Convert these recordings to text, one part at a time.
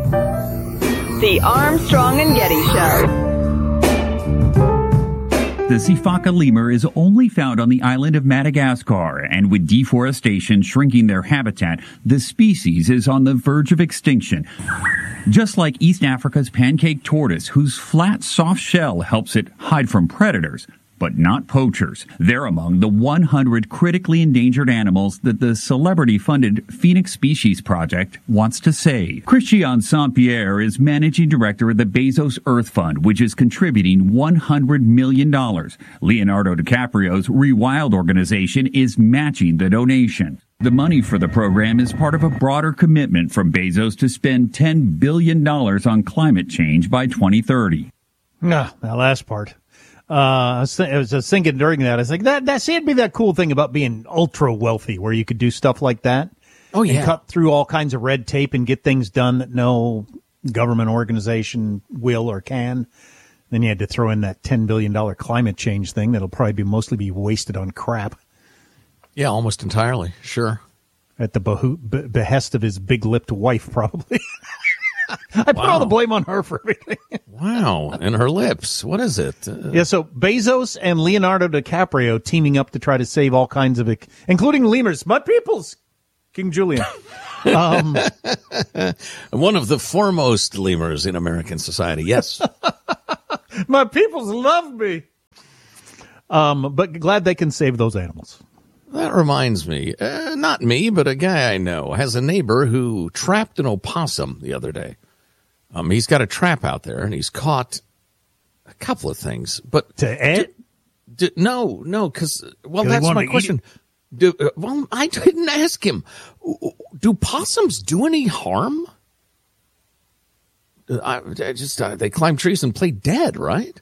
The Armstrong and Getty Show. The sifaka lemur is only found on the island of Madagascar, and with deforestation shrinking their habitat, the species is on the verge of extinction. Just like East Africa's pancake tortoise, whose flat, soft shell helps it hide from predators, but not poachers. They're among the 100 critically endangered animals that the celebrity-funded Phoenix Species Project wants to save. Christian Saint-Pierre is managing director of the Bezos Earth Fund, which is contributing $100 million. Leonardo DiCaprio's Rewild organization is matching the donation. The money for the program is part of a broader commitment from Bezos to spend $10 billion on climate change by 2030. No, that last part. I was thinking during that, I was like, that'd be that cool thing about being ultra wealthy, where you could do stuff like that. Oh, yeah. And cut through all kinds of red tape and get things done that no government organization will or can. Then you had to throw in that $10 billion climate change thing that'll probably mostly be wasted on crap. Yeah, almost entirely. Sure. At the behest of his big-lipped wife, probably. I put all the blame on her for everything. Wow. And her lips. What is it? Yeah, so Bezos and Leonardo DiCaprio teaming up to try to save all kinds of it, including lemurs. My peoples, King Julian. One of the foremost lemurs in American society, yes. My peoples love me. But glad they can save those animals. That reminds me, not me, but a guy I know has a neighbor who trapped an opossum the other day. He's got a trap out there, and he's caught a couple of things. But to Ed? No, because, well, that's my question. Well, I didn't ask him. Do possums do any harm? They climb trees and play dead, right?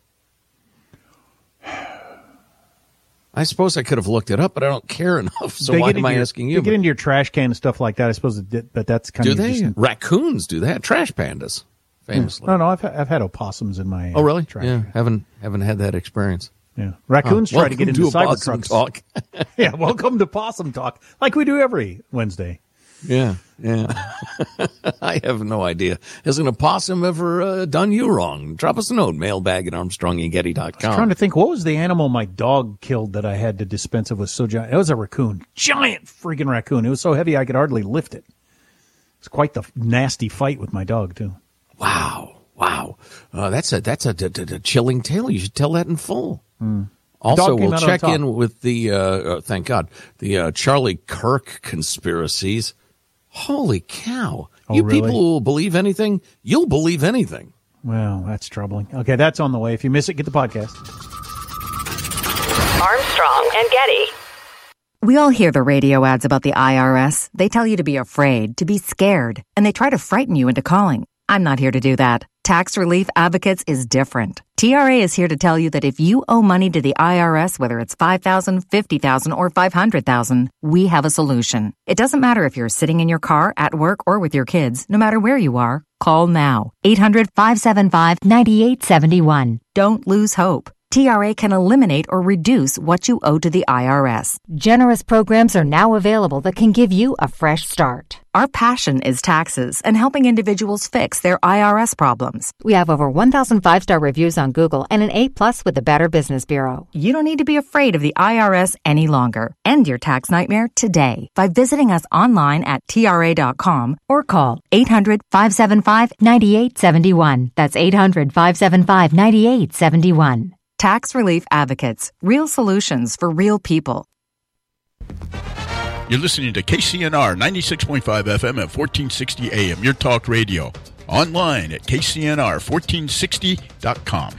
I suppose I could have looked it up, but I don't care enough. So why am I asking you? They get into your trash can and stuff like that. I suppose it did, but that's kind of. Do they? Raccoons do that. Trash pandas, famously. No, I've had opossums in my. Oh, really? Trash. Yeah, haven't had that experience. Yeah, raccoons try to get into Cybertrucks. Talk. Yeah, welcome to Possum Talk, like we do every Wednesday. Yeah. I have no idea. Has an opossum ever done you wrong? Drop us a note, mailbag@armstrongandgetty.com. I was trying to think, what was the animal my dog killed that I had to dispense of was so giant? It was a raccoon. Giant freaking raccoon. It was so heavy I could hardly lift it. It's quite the nasty fight with my dog, too. Wow. That's a chilling tale. You should tell that in full. Also, we'll check in with the, thank God, the Charlie Kirk conspiracies. Holy cow. You really? People will believe anything. You'll believe anything. Well, that's troubling. Okay, that's on the way. If you miss it, get the podcast. Armstrong and Getty. We all hear the radio ads about the IRS. They tell you to be afraid, to be scared, and they try to frighten you into calling. I'm not here to do that. Tax Relief Advocates is different. TRA is here to tell you that if you owe money to the IRS, whether it's $5,000, $50,000, or $500,000, we have a solution. It doesn't matter if you're sitting in your car, at work, or with your kids. No matter where you are, call now. 800-575-9871. Don't lose hope. TRA can eliminate or reduce what you owe to the IRS. Generous programs are now available that can give you a fresh start. Our passion is taxes and helping individuals fix their IRS problems. We have over 1,000 5-star reviews on Google and an A+ with the Better Business Bureau. You don't need to be afraid of the IRS any longer. End your tax nightmare today by visiting us online at TRA.com or call 800-575-9871. That's 800-575-9871. Tax Relief Advocates. Real solutions for real people. You're listening to KCNR 96.5 FM at 1460 AM, your talk radio. Online at kcnr1460.com.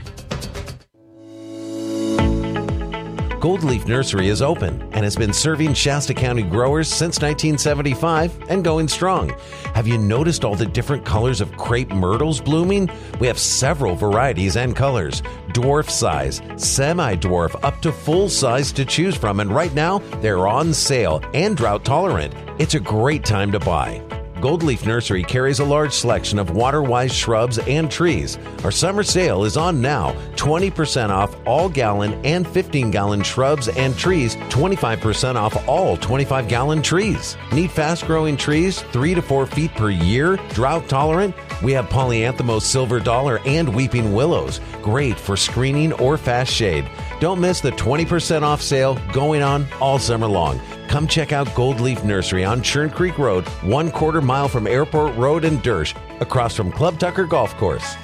Gold Leaf Nursery is open and has been serving Shasta County growers since 1975 and going strong. Have you noticed all the different colors of crepe myrtles blooming? We have several varieties and colors. Dwarf size, semi-dwarf, up to full size to choose from. And right now, they're on sale and drought tolerant. It's a great time to buy. Gold Leaf Nursery carries a large selection of water-wise shrubs and trees. Our summer sale is on now. 20% off all gallon and 15-gallon shrubs and trees. 25% off all 25-gallon trees. Need fast-growing trees 3 to 4 feet per year, drought tolerant? We have Polyanthemos silver dollar and weeping willows, great for screening or fast shade. Don't miss the 20% off sale going on all summer long. Come check out Gold Leaf Nursery on Churn Creek Road, 1/4 mile from Airport Road in Dersch, across from Club Tucker Golf Course.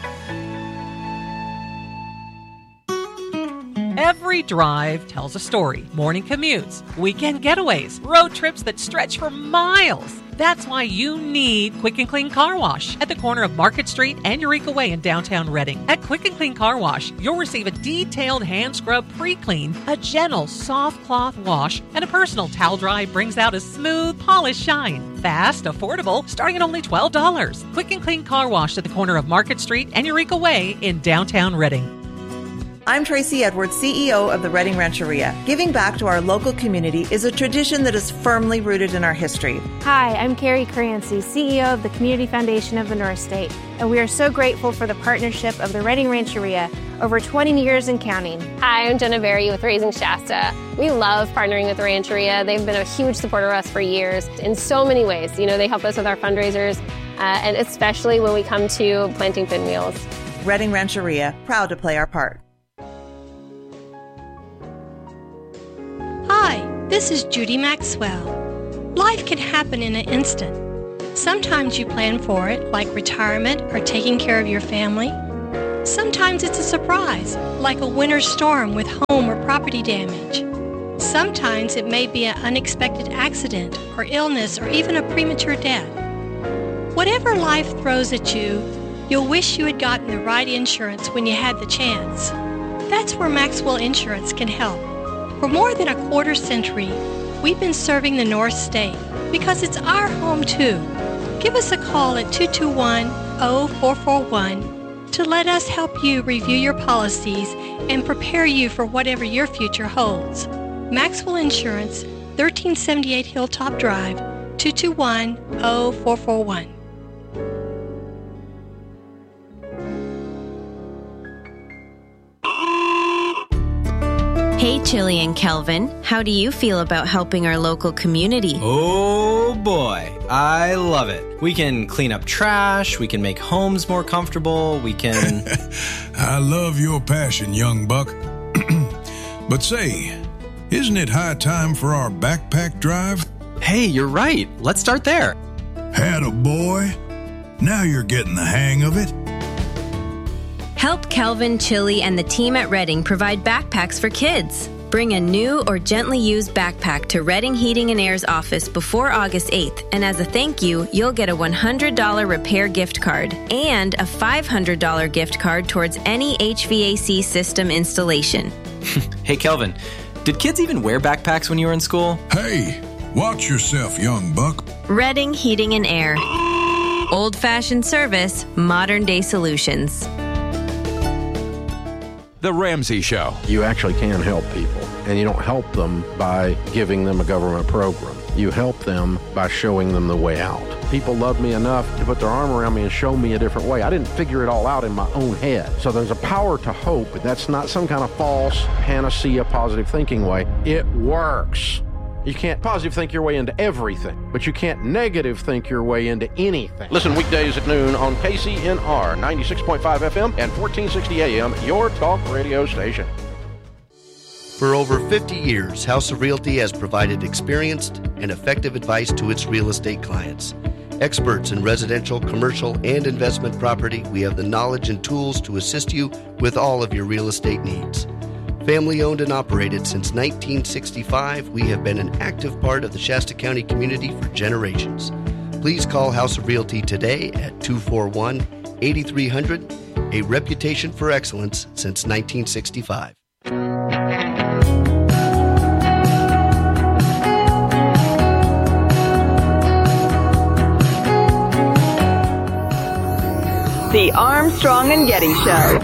Every drive tells a story. Morning commutes, weekend getaways, road trips that stretch for miles. That's why you need Quick and Clean Car Wash at the corner of Market Street and Eureka Way in downtown Reading. At Quick and Clean Car Wash, you'll receive a detailed hand scrub pre-clean, a gentle soft cloth wash, and a personal towel dry brings out a smooth, polished shine. Fast, affordable, starting at only $12. Quick and Clean Car Wash at the corner of Market Street and Eureka Way in downtown Reading. I'm Tracy Edwards, CEO of the Reading Rancheria. Giving back to our local community is a tradition that is firmly rooted in our history. Hi, I'm Carrie Crancy, CEO of the Community Foundation of the North State, and we are so grateful for the partnership of the Reading Rancheria over 20 years and counting. Hi, I'm Jenna Berry with Raising Shasta. We love partnering with the Rancheria. They've been a huge supporter of us for years in so many ways. You know, they help us with our fundraisers, and especially when we come to planting pinwheels. Reading Rancheria, proud to play our part. Hi, this is Judy Maxwell. Life can happen in an instant. Sometimes you plan for it, like retirement or taking care of your family. Sometimes it's a surprise, like a winter storm with home or property damage. Sometimes it may be an unexpected accident or illness or even a premature death. Whatever life throws at you, you'll wish you had gotten the right insurance when you had the chance. That's where Maxwell Insurance can help. For more than a quarter century, we've been serving the North State because it's our home too. Give us a call at 221-0441 to let us help you review your policies and prepare you for whatever your future holds. Maxwell Insurance, 1378 Hilltop Drive, 221-0441. Hey, Chili and Kelvin, how do you feel about helping our local community? Oh boy, I love it. We can clean up trash, we can make homes more comfortable, we can... I love your passion, young buck. But say, isn't it high time for our backpack drive? Hey, you're right. Let's start there. Atta boy. Now you're getting the hang of it. Help Kelvin, Chili, and the team at Reading provide backpacks for kids. Bring a new or gently used backpack to Reading Heating and Air's office before August 8th, and as a thank you, you'll get a $100 repair gift card and a $500 gift card towards any HVAC system installation. Hey, Kelvin, did kids even wear backpacks when you were in school? Hey, watch yourself, young buck. Reading Heating and Air. Old-fashioned service, modern-day solutions. The Ramsey Show. You actually can help people, and you don't help them by giving them a government program. You help them by showing them the way out. People love me enough to put their arm around me and show me a different way. I didn't figure it all out in my own head. So there's a power to hope, but that's not some kind of false panacea positive thinking way. It works. You can't positive think your way into everything, but you can't negative think your way into anything. Listen weekdays at noon on KCNR 96.5 FM and 1460 AM, your talk radio station. For over 50 years, House of Realty has provided experienced and effective advice to its real estate clients. Experts in residential, commercial, and investment property, we have the knowledge and tools to assist you with all of your real estate needs. Family owned and operated since 1965, we have been an active part of the Shasta County community for generations. Please call House of Realty today at 241-8300, a reputation for excellence since 1965. The Armstrong and Getty Show.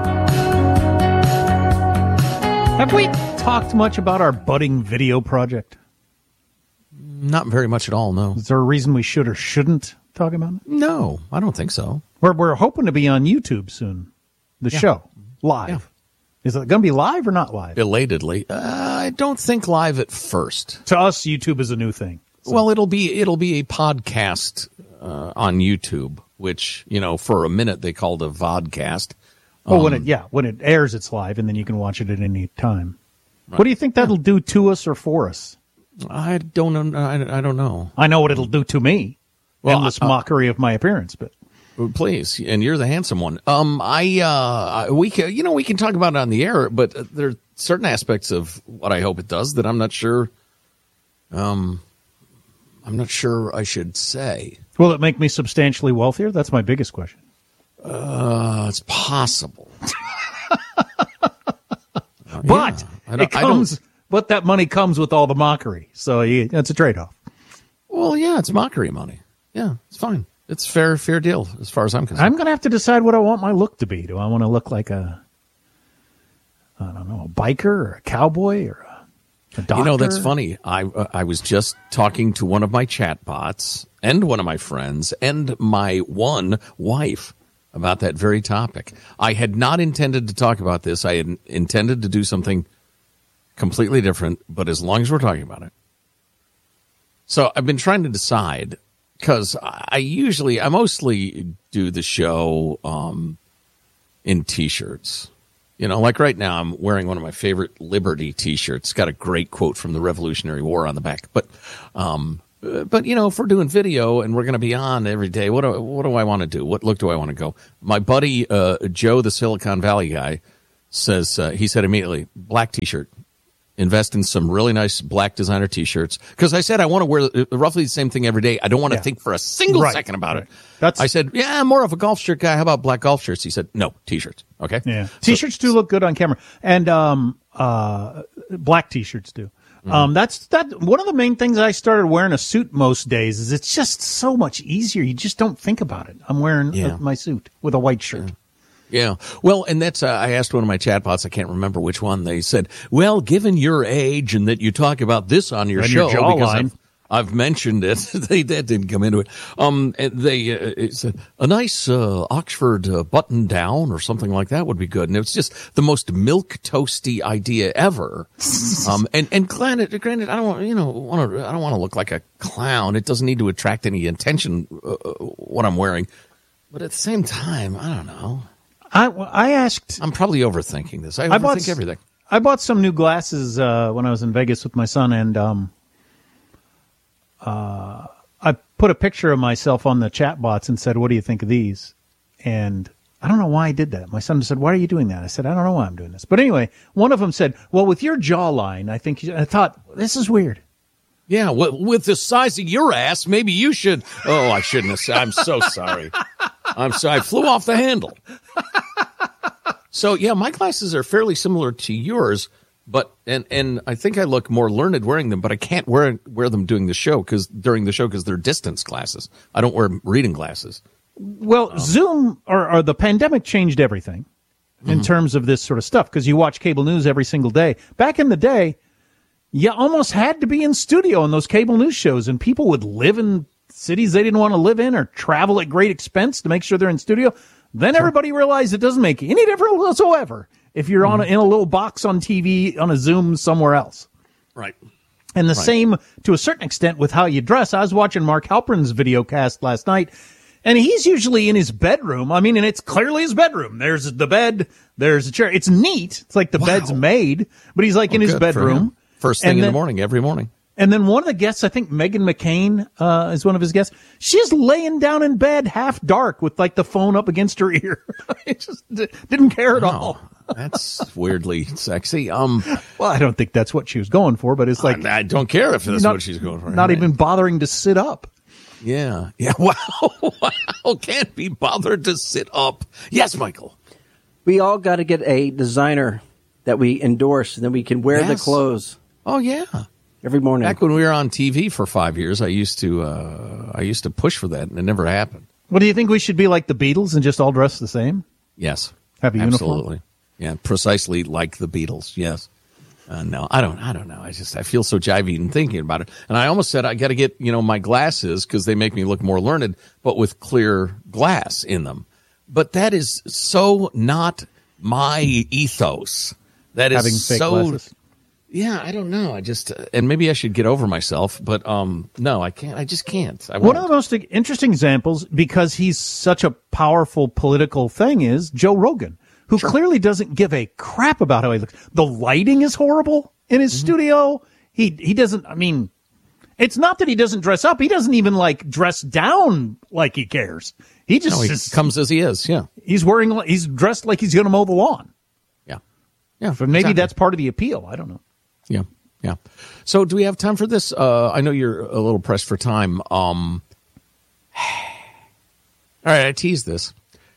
Have we talked much about our budding video project? Not very much at all, no. Is there a reason we should or shouldn't talk about it? No, I don't think so. We're hoping to be on YouTube soon. The show, live. Yeah. Is it going to be live or not live? Belatedly. I don't think live at first. To us, YouTube is a new thing. So. Well, it'll be a podcast on YouTube. which, for a minute they called a vodcast. Well, when it airs, it's live, and then you can watch it at any time. Right. What do you think that'll do to us or for us? I don't know. I don't know. I know what it'll do to me. Well, endless mockery of my appearance, but please, and you're the handsome one. We can talk about it on the air, but there are certain aspects of what I hope it does that I'm not sure. I'm not sure I should say. Will it make me substantially wealthier? That's my biggest question. It's possible. But but that money comes with all the mockery. So it's a trade-off. Well, yeah, it's mockery money. Yeah, it's fine. It's fair deal as far as I'm concerned. I'm going to have to decide what I want my look to be. Do I want to look like a biker or a cowboy or a doctor? That's funny. I was just talking to one of my chat bots and one of my friends and my one wife about that very topic. I had not intended to talk about this. I had intended to do something completely different, but as long as we're talking about it. So I've been trying to decide, because I mostly do the show in T-shirts. Like right now I'm wearing one of my favorite Liberty T-shirts. It's got a great quote from the Revolutionary War on the back. But if we're doing video and we're going to be on every day, what do I want to do? What look do I want to go? My buddy Joe, the Silicon Valley guy, says he said immediately, black T-shirt. Invest in some really nice black designer T-shirts. Because I said I want to wear roughly the same thing every day. I don't want to think for a single second about it. I said, I'm more of a golf shirt guy. How about black golf shirts? He said, no, T-shirts. Okay? Yeah. T-shirts do look good on camera. And black T-shirts do. That's one of the main things I started wearing a suit most days is it's just so much easier. You just don't think about it. I'm wearing my suit with a white shirt. Yeah. Well, and that's, I asked one of my chatbots, I can't remember which one. They said, well, given your age and that you talk about this on your show, because I've mentioned it, that didn't come into it. It's a nice, Oxford button down or something like that would be good. And it's just the most milk toasty idea ever. And granted, I don't want to look like a clown. It doesn't need to attract any attention, what I'm wearing. But at the same time, I don't know. I asked. I'm probably overthinking this. I overthink everything. I bought some new glasses when I was in Vegas with my son, and I put a picture of myself on the chat bots and said, "What do you think of these?" And I don't know why I did that. My son said, "Why are you doing that?" I said, "I don't know why I'm doing this." But anyway, one of them said, "Well, with your jawline, I think." I thought, this is weird. Yeah, with the size of your ass, maybe you should. Oh, I shouldn't have said. I'm so sorry. I'm sorry. I flew off the handle. So, yeah, my glasses are fairly similar to yours, but and I think I look more learned wearing them, but I can't wear them during the show because they're distance glasses. I don't wear reading glasses. Well, Zoom or the pandemic changed everything in terms of this sort of stuff because you watch cable news every single day. Back in the day, you almost had to be in studio on those cable news shows, and people would live in cities they didn't want to live in or travel at great expense to make sure they're in studio. Then everybody realized it doesn't make any difference whatsoever if you're in a little box on TV on a Zoom somewhere else. Right. And the same, to a certain extent, with how you dress. I was watching Mark Halperin's video cast last night, and he's usually in his bedroom. I mean, and it's clearly his bedroom. There's the bed, there's a chair. It's neat. It's like the bed's made, but he's like in his bedroom. First thing in the morning, every morning. And then one of the guests, I think Meghan McCain is one of his guests. She's laying down in bed, half dark, with like the phone up against her ear. It just didn't care at all. That's weirdly sexy. Well, I don't think that's what she was going for, but it's like I don't care if that's what she's going for. Not even bothering to sit up. Yeah. Wow. Can't be bothered to sit up. Yes, Michael. We all got to get a designer that we endorse, and then we can wear the clothes. Oh yeah. Every morning. Back when we were on TV for 5 years, I used to push for that, and it never happened. Well, do you think we should be like the Beatles and just all dress the same? Yes. Have a uniform? Absolutely. Yeah, precisely like the Beatles. Yes. No, I don't know. I feel so jivey even thinking about it. And I almost said I got to get, my glasses because they make me look more learned, but with clear glass in them. But that is so not my ethos. That is having fake glasses. Yeah, I don't know. I just, and maybe I should get over myself, but no, I can't. I just can't. One of the most interesting examples, because he's such a powerful political thing, is Joe Rogan, who clearly doesn't give a crap about how he looks. The lighting is horrible in his studio. He doesn't, I mean, it's not that he doesn't dress up. He doesn't even like dress down like he cares. He just comes as he is. Yeah. He's dressed like he's going to mow the lawn. Yeah. Yeah. But maybe that's part of the appeal. I don't know. Yeah. Yeah. So do we have time for this? I know you're a little pressed for time. All right. I teased this.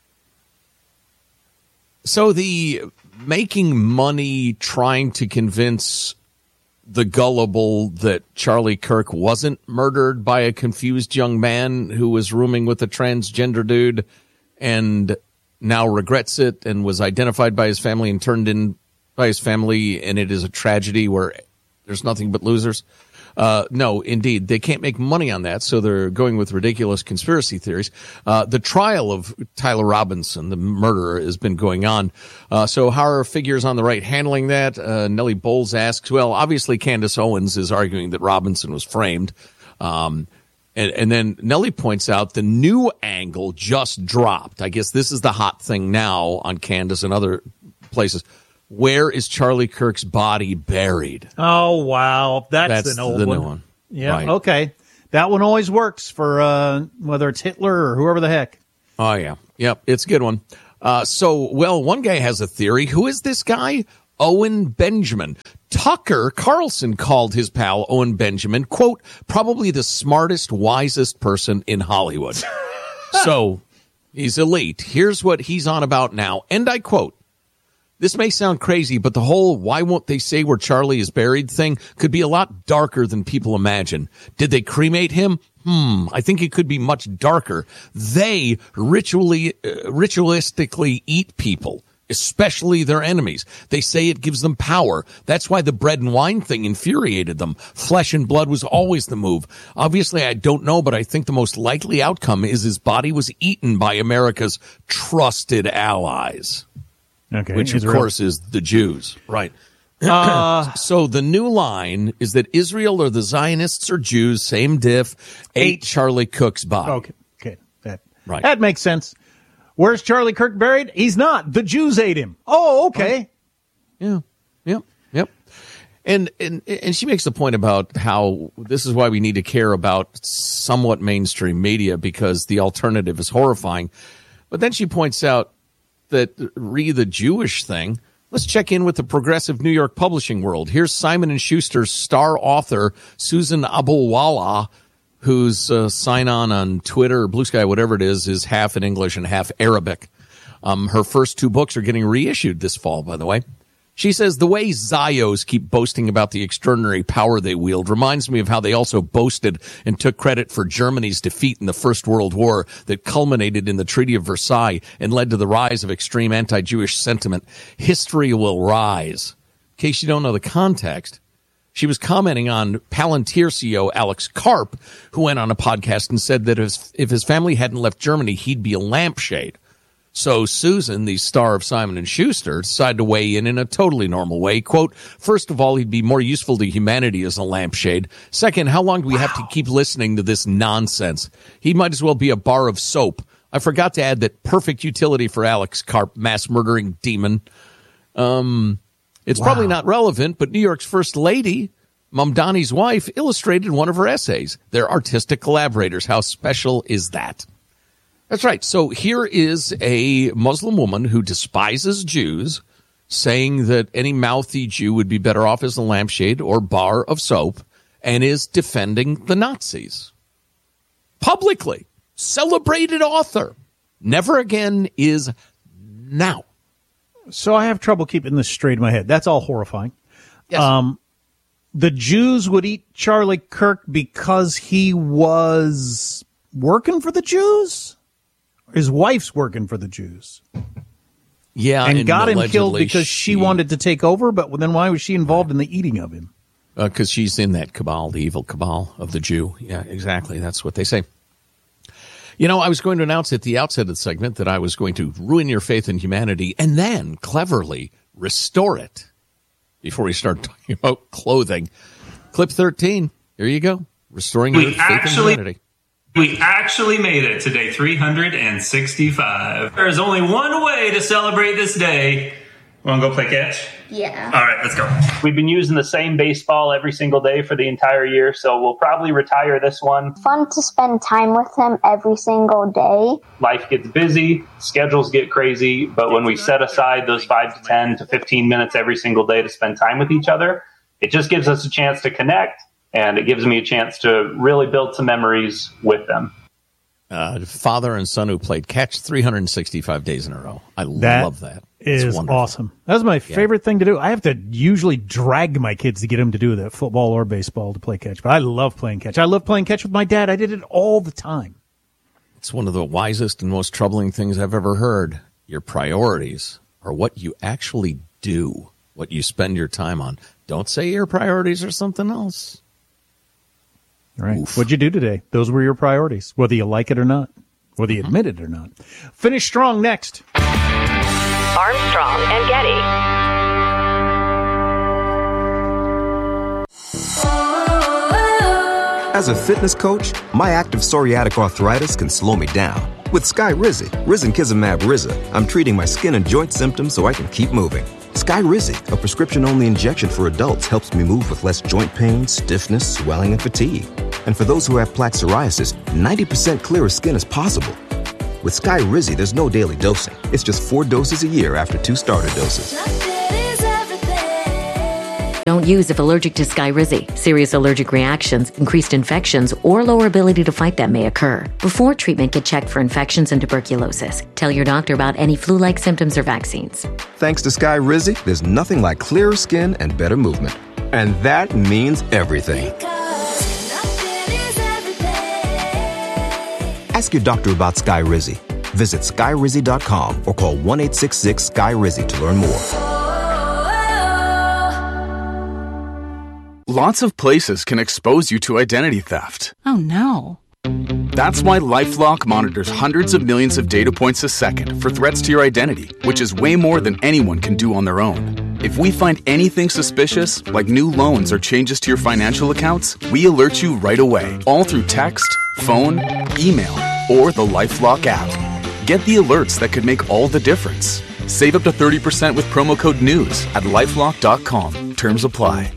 So the making money trying to convince the gullible that Charlie Kirk wasn't murdered by a confused young man who was rooming with a transgender dude and now regrets it and was identified by his family and turned in by his family, and it is a tragedy where there's nothing but losers. No, indeed, they can't make money on that, so they're going with ridiculous conspiracy theories. The trial of Tyler Robinson, the murderer, has been going on. So how are figures on the right handling that? Nellie Bowles asks, well, obviously Candace Owens is arguing that Robinson was framed. And then Nellie points out the new angle just dropped. I guess this is the hot thing now on Candace and other places. Where is Charlie Kirk's body buried? Oh, wow. That's an old the one. New one. Yeah, right. Okay. That one always works for whether it's Hitler or whoever the heck. Oh, yeah. Yep, it's a good one. One guy has a theory. Who is this guy? Owen Benjamin. Tucker Carlson called his pal Owen Benjamin, quote, probably the smartest, wisest person in Hollywood. So he's elite. Here's what he's on about now. And I quote, this may sound crazy, but the whole why won't they say where Charlie is buried thing could be a lot darker than people imagine. Did they cremate him? I think it could be much darker. They ritualistically eat people, especially their enemies. They say it gives them power. That's why the bread and wine thing infuriated them. Flesh and blood was always the move. Obviously, I don't know, but I think the most likely outcome is his body was eaten by America's trusted allies. Okay, which, of course, is the Jews. Right. So the new line is that Israel or the Zionists or Jews, same diff, ate Charlie Kirk's body. Okay. That makes sense. Where's Charlie Kirk buried? He's not. The Jews ate him. Oh, okay. Yeah. Yep. And she makes the point about how this is why we need to care about somewhat mainstream media, because the alternative is horrifying. But then she points out that the Jewish thing. Let's check in with the progressive New York publishing world. Here's Simon & Schuster's star author, Susan Abulwala, whose sign-on on Twitter or Blue Sky, whatever it is half in English and half Arabic. Her first two books are getting reissued this fall, by the way. She says, the way Zios keep boasting about the extraordinary power they wield reminds me of how they also boasted and took credit for Germany's defeat in the First World War that culminated in the Treaty of Versailles and led to the rise of extreme anti-Jewish sentiment. History will rise. In case you don't know the context, she was commenting on Palantir CEO Alex Karp, who went on a podcast and said that if his family hadn't left Germany, he'd be a lampshade. So Susan, the star of Simon & Schuster, decided to weigh in a totally normal way. Quote, first of all, he'd be more useful to humanity as a lampshade. Second, how long do we have to keep listening to this nonsense? He might as well be a bar of soap. I forgot to add that perfect utility for Alex Karp, mass-murdering demon. It's probably not relevant, but New York's first lady, Mamdani's wife, illustrated one of her essays. They're artistic collaborators. How special is that? That's right. So here is a Muslim woman who despises Jews saying that any mouthy Jew would be better off as a lampshade or bar of soap, and is defending the Nazis. Publicly. Celebrated author. Never again is now. So I have trouble keeping this straight in my head. That's all horrifying. Yes. The Jews would eat Charlie Kirk because he was working for the Jews? His wife's working for the Jews. Yeah, and got him killed because she wanted to take over, but then why was she involved in the eating of him? Because she's in that cabal, the evil cabal of the Jew. Yeah, exactly. That's what they say. You know, I was going to announce at the outset of the segment that I was going to ruin your faith in humanity and then cleverly restore it. before we start talking about clothing. Clip 13. Here you go. Restoring your faith in humanity. We actually made it to day 365. There is only one way to celebrate this day. Want to go play catch? Yeah. All right, let's go. We've been using the same baseball every single day for the entire year, so we'll probably retire this one. Fun to spend time with him every single day. Life gets busy, schedules get crazy, but when we set aside those 5 to 10 to 15 minutes every single day to spend time with each other, it just gives us a chance to connect, and it gives me a chance to really build some memories with them. Father and son who played catch 365 days in a row. I love that. Is awesome. That's my favorite thing to do. I have to usually drag my kids to get them to do that, football or baseball, to play catch. But I love playing catch. I love playing catch with my dad. I did it all the time. It's one of the wisest and most troubling things I've ever heard. Your priorities are what you actually do, what you spend your time on. Don't say your priorities are something else. Right. What'd you do today? Those were your priorities, whether you like it or not, whether you admit it or not. Finish strong next. Armstrong and Getty. As a fitness coach, my active psoriatic arthritis can slow me down. With Skyrizi, Risankizumab Riza, I'm treating my skin and joint symptoms so I can keep moving. Skyrizi, a prescription-only injection for adults, helps me move with less joint pain, stiffness, swelling, and fatigue. And for those who have plaque psoriasis, 90% clearer skin is possible. With Skyrizi, there's no daily dosing. It's just 4 doses a year after 2 starter doses. Don't use if allergic to Skyrizi. Serious allergic reactions, increased infections, or lower ability to fight them may occur. Before treatment, get checked for infections and tuberculosis. Tell your doctor about any flu-like symptoms or vaccines. Thanks to Skyrizi, there's nothing like clearer skin and better movement. And that means everything. Ask your doctor about Skyrizi. Visit Skyrizi.com or call 1-866-SKY-RIZI to learn more. Lots of places can expose you to identity theft. Oh, no. That's why LifeLock monitors hundreds of millions of data points a second for threats to your identity, which is way more than anyone can do on their own. If we find anything suspicious, like new loans or changes to your financial accounts, we alert you right away, all through text, phone, email, or the LifeLock app. Get the alerts that could make all the difference. Save up to 30% with promo code NEWS at LifeLock.com. Terms apply.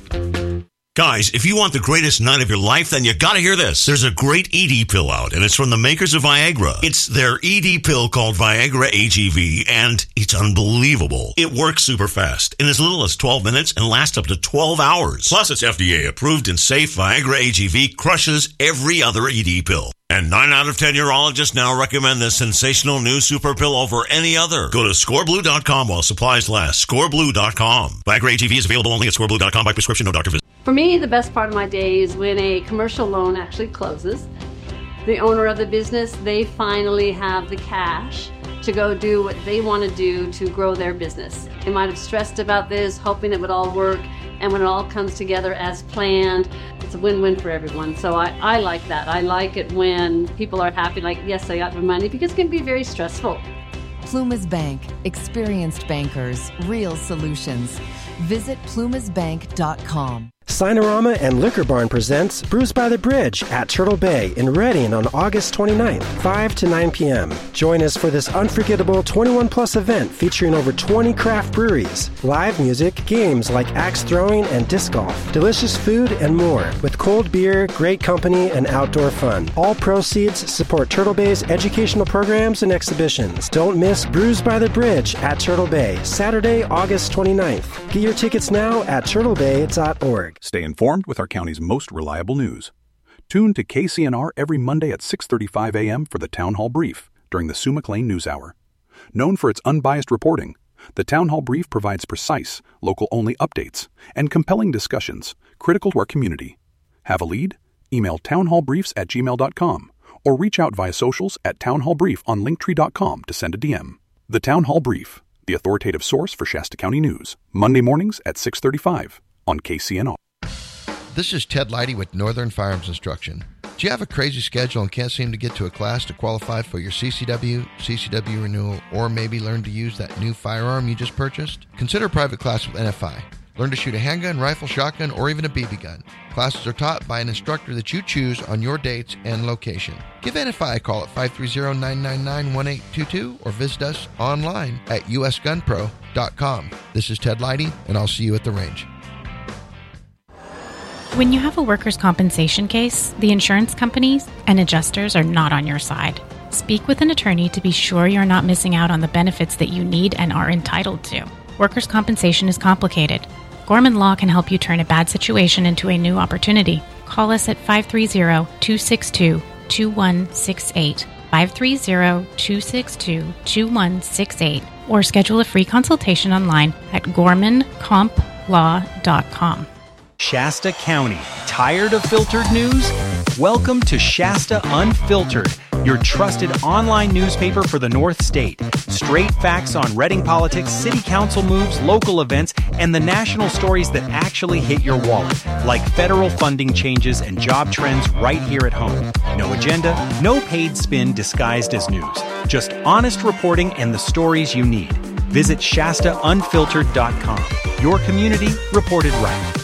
Guys, if you want the greatest night of your life, then you gotta hear this. There's a great ED pill out, and it's from the makers of Viagra. It's their ED pill called Viagra AGV, and it's unbelievable. It works super fast, in as little as 12 minutes, and lasts up to 12 hours. Plus, it's FDA approved and safe. Viagra AGV crushes every other ED pill. And 9 out of 10 urologists now recommend this sensational new super pill over any other. Go to scoreblue.com while supplies last. Scoreblue.com. Viagra AGV is available only at scoreblue.com by prescription, no doctor visit. For me, the best part of my day is when a commercial loan actually closes. The owner of the business, they finally have the cash to go do what they want to do to grow their business. They might have stressed about this, hoping it would all work, and when it all comes together as planned, it's a win-win for everyone. So I like that. I like it when people are happy, like, yes, I got my money, because it can be very stressful. Plumas Bank. Experienced bankers. Real solutions. Visit plumasbank.com. Sinorama and Liquor Barn presents Brews by the Bridge at Turtle Bay in Reading on August 29th, 5 to 9 p.m. Join us for this unforgettable 21-plus event featuring over 20 craft breweries, live music, games like axe throwing and disc golf, delicious food, and more, with cold beer, great company, and outdoor fun. All proceeds support Turtle Bay's educational programs and exhibitions. Don't miss Brews by the Bridge at Turtle Bay, Saturday, August 29th. Get your tickets now at turtlebay.org. Stay informed with our county's most reliable news. Tune to KCNR every Monday at 6:35 a.m. for the Town Hall Brief during the Sue McLean News Hour. Known for its unbiased reporting, the Town Hall Brief provides precise, local-only updates and compelling discussions critical to our community. Have a lead? Email townhallbriefs@gmail.com or reach out via socials at townhallbrief on linktree.com to send a DM. The Town Hall Brief, the authoritative source for Shasta County news, Monday mornings at 6:35 on KCNR. This is Ted Leidy with Northern Firearms Instruction. Do you have a crazy schedule and can't seem to get to a class to qualify for your CCW renewal, or maybe learn to use that new firearm you just purchased? Consider a private class with NFI. Learn to shoot a handgun, rifle, shotgun, or even a BB gun. Classes are taught by an instructor that you choose on your dates and location. Give NFI a call at 530-999-1822 or visit us online at usgunpro.com. This is Ted Leidy, and I'll see you at the range. When you have a workers' compensation case, the insurance companies and adjusters are not on your side. Speak with an attorney to be sure you're not missing out on the benefits that you need and are entitled to. Workers' compensation is complicated. Gorman Law can help you turn a bad situation into a new opportunity. Call us at 530-262-2168, 530-262-2168, or schedule a free consultation online at gormancomplaw.com. Shasta County. Tired of filtered news? Welcome to Shasta Unfiltered, your trusted online newspaper for the North State. Straight facts on Reading politics, city council moves, local events, and the national stories that actually hit your wallet, like federal funding changes and job trends right here at home. No agenda, no paid spin disguised as news. Just honest reporting and the stories you need. Visit ShastaUnfiltered.com. Your community reported right.